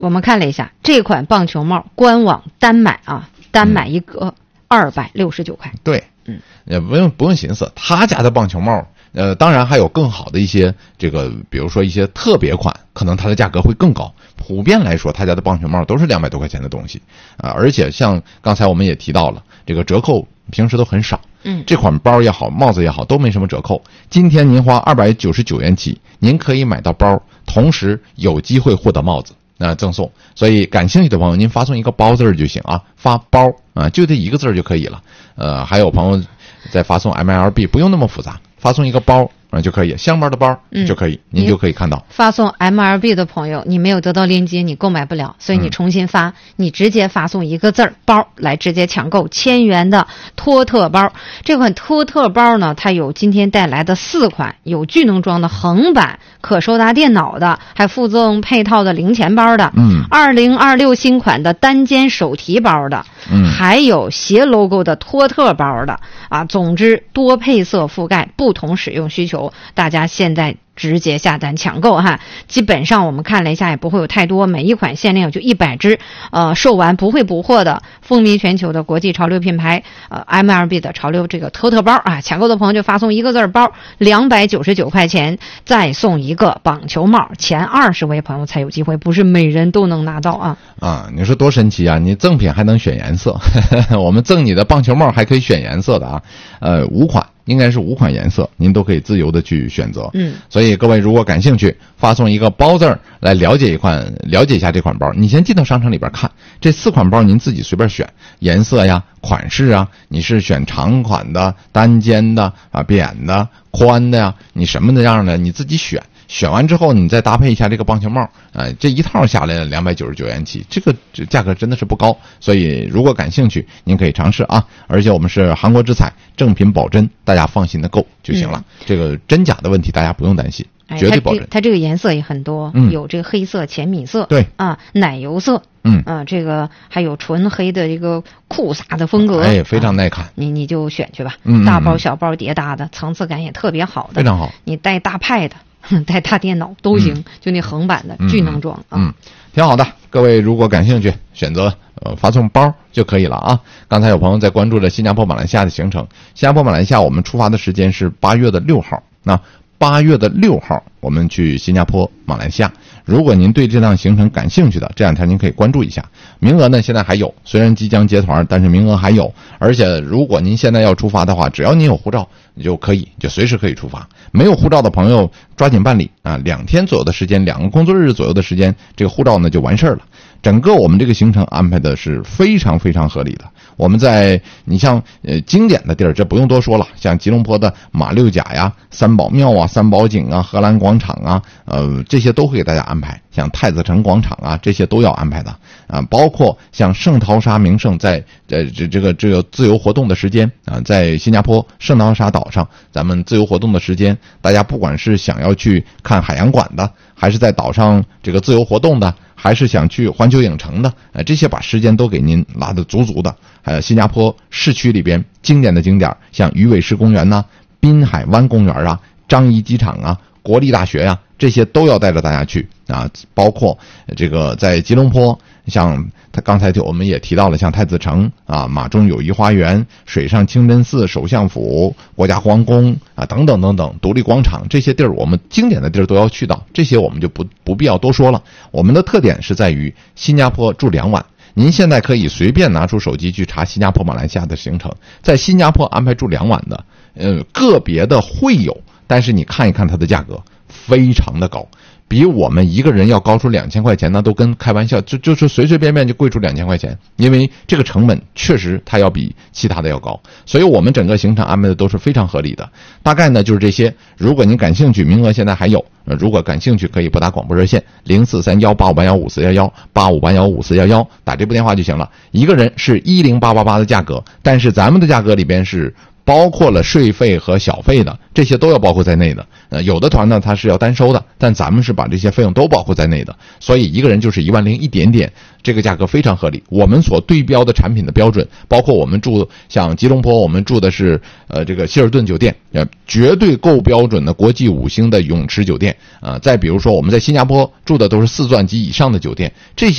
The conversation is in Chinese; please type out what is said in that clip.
我们看了一下这款棒球帽，官网单买一个269块。 对，也不用寻思，他家的棒球帽，当然还有更好的一些这个，比如说一些特别款，可能它的价格会更高。普遍来说，他家的棒球帽都是200多块钱的东西而且像刚才我们也提到了，这个折扣平时都很少。这款包也好，帽子也好，都没什么折扣。今天您花299元起，您可以买到包，同时有机会获得帽子。赠送，所以感兴趣的朋友，您发送一个包字就行啊，发包就这一个字就可以了。还有朋友在发送 MLB， 不用那么复杂，发送一个包就可以，箱包的包就可以，您就可以看到。 发送 MLB 的朋友，你没有得到链接，你购买不了，所以你重新发，你直接发送一个字包来直接抢购1000元的托特包。这款托特包呢，它有今天带来的4款，有巨能装的横版，可收纳电脑的，还附赠配套的零钱包的，2026新款的单肩手提包的，还有携 logo 的托特包的总之多配色覆盖，不同使用需求，大家现在直接下单抢购基本上我们看了一下也不会有太多，每一款限量就100只，售完不会补货的，风靡全球的国际潮流品牌MLB 的潮流这个托特包抢购的朋友就发送一个字包，299块钱，再送一个棒球帽，前20位朋友才有机会，不是每人都能拿到你说多神奇啊！你赠品还能选颜色，我们赠你的棒球帽还可以选颜色的5款。应该是5款颜色，您都可以自由的去选择。所以各位如果感兴趣，发送一个包字来了解一下这款包。你先进到商城里边看，这4款包您自己随便选颜色呀、款式你是选长款的、单肩的扁的、宽的呀，你什么的样的你自己选。选完之后，你再搭配一下这个棒球帽，这一套下来299元起，这价格真的是不高，所以如果感兴趣，您可以尝试而且我们是韩国之彩，正品保真，大家放心的购就行了。这个真假的问题大家不用担心，绝对保真。 它这个颜色也很多，有这个黑色、浅米色， 对奶油色，这个还有纯黑的这个酷飒的风格， 非常耐看。 你就选去吧，大包小包叠搭的，层次感也特别好的， 非常好。 你带大pad带大电脑都行，就那横版的巨能装挺好的。各位如果感兴趣，选择发送包就可以了刚才有朋友在关注着新加坡马来西亚的行程，新加坡马来西亚我们出发的时间是8月6号，那8月6号我们去新加坡马来西亚。如果您对这趟行程感兴趣的，这2天您可以关注一下。名额呢现在还有，虽然即将结团，但是名额还有。而且如果您现在要出发的话，只要您有护照，你就随时可以出发。没有护照的朋友抓紧办理2天左右的时间，2个工作日左右的时间，这个护照呢就完事儿了。整个我们这个行程安排的是非常非常合理的。我们你像经典的地儿，这不用多说了，像吉隆坡的马六甲呀、三宝庙三宝井荷兰广场这些都会给大家安排。像太子城广场这些都要安排的包括像圣淘沙名胜，在这个自由活动的时间在新加坡圣淘沙岛上，咱们自由活动的时间，大家不管是想要去看海洋馆的，还是在岛上这个自由活动的，还是想去环球影城的这些把时间都给您拉得足足的。还有新加坡市区里边经典的景点，像鱼尾狮公园滨海湾公园樟宜机场国立大学这些都要带着大家去包括这个在吉隆坡，像刚才我们也提到了，像太子城马中友谊花园、水上清真寺、首相府、国家皇宫等等等等，独立广场，这些地儿我们经典的地儿都要去到，这些我们就不必要多说了。我们的特点是在于新加坡住2晚。您现在可以随便拿出手机去查新加坡马来西亚的行程，在新加坡安排住2晚的个别的会有，但是你看一看它的价格非常的高，比我们一个人要高出2000块钱，那都跟开玩笑，就是随随便便就贵出2000块钱，因为这个成本确实它要比其他的要高，所以我们整个行程安排的都是非常合理的。大概呢就是这些，如果您感兴趣，名额现在还有，如果感兴趣可以拨打广播热线043185815411，85815411，打这部电话就行了。一个人是10888的价格，但是咱们的价格里边是包括了税费和小费的，这些都要包括在内的。有的团呢它是要单收的，但咱们是把这些费用都包括在内的，所以一个人就是10000一点点，这个价格非常合理。我们所对标的产品的标准，包括我们住像吉隆坡，我们住的是这个希尔顿酒店，绝对够标准的国际5星的泳池酒店再比如说我们在新加坡住的都是4钻级以上的酒店，这些